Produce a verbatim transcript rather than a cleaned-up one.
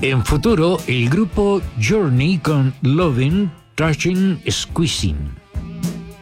En futuro, el grupo Journey con Loving, Touching, Squeezing.